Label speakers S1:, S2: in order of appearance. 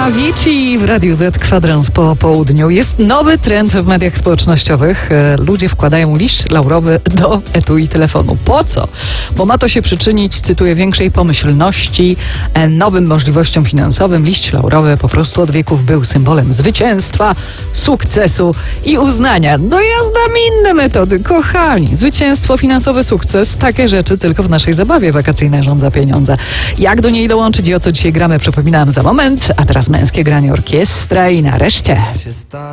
S1: Avicii w Radiu Z, kwadrans po południu. Jest nowy trend w mediach społecznościowych. Ludzie wkładają liść laurowy do etui telefonu. Po co? Bo ma to się przyczynić, cytuję, większej pomyślności, nowym możliwościom finansowym. Liść laurowy po prostu od wieków był symbolem zwycięstwa, sukcesu i uznania. No ja znam inne metody, kochani. Zwycięstwo, finansowy sukces, takie rzeczy tylko w naszej zabawie wakacyjnej Rząd za pieniądze. Jak do niej dołączyć i o co dzisiaj gramy, przypominam za moment. A teraz męskie granie orkiestra i nareszcie...